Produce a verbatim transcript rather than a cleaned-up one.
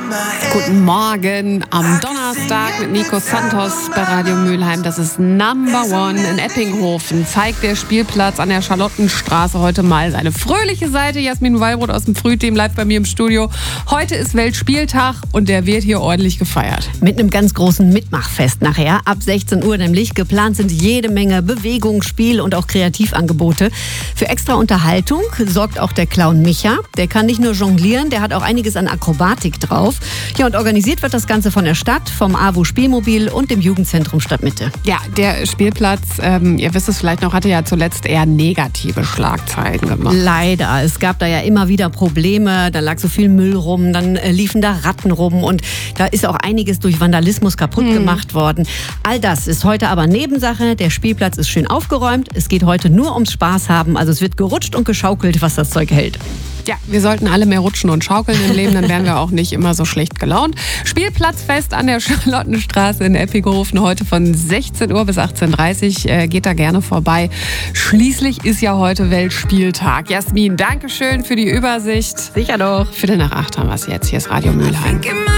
Guten Morgen am Donnerstag mit Nico Santos bei Radio Mülheim. Das ist Number One in Eppinghofen. Zeigt der Spielplatz an der Charlottenstraße heute mal seine fröhliche Seite. Jasmin Wallbrot aus dem Frühteam live bei mir im Studio. Heute ist Weltspieltag und der wird hier ordentlich gefeiert. Mit einem ganz großen Mitmachfest nachher. Ab sechzehn Uhr nämlich. Geplant sind jede Menge Bewegung, Spiel und auch Kreativangebote. Für extra Unterhaltung sorgt auch der Clown Micha. Der kann nicht nur jonglieren, der hat auch einiges an Akrobatik drauf. Ja, und organisiert wird das Ganze von der Stadt, vom A W O Spielmobil und dem Jugendzentrum Stadtmitte. Ja, der Spielplatz, ähm, ihr wisst es vielleicht noch, hatte ja zuletzt eher negative Schlagzeilen gemacht. Leider. Es gab da ja immer wieder Probleme. Da lag so viel Müll rum, dann äh, liefen da Ratten rum und da ist auch einiges durch Vandalismus kaputt hm. gemacht worden. All das ist heute aber Nebensache. Der Spielplatz ist schön aufgeräumt. Es geht heute nur ums Spaß haben. Also es wird gerutscht und geschaukelt, was das Zeug hält. Ja, wir sollten alle mehr rutschen und schaukeln im Leben, dann wären wir auch nicht immer so schlecht gelaunt. Spielplatzfest an der Charlottenstraße in Eppinghofen heute von sechzehn Uhr bis achtzehn Uhr dreißig. Äh, geht da gerne vorbei. Schließlich ist ja heute Weltspieltag. Jasmin, danke schön für die Übersicht. Sicher doch. Viertel nach acht haben wir es jetzt. Hier ist Radio Mülheim.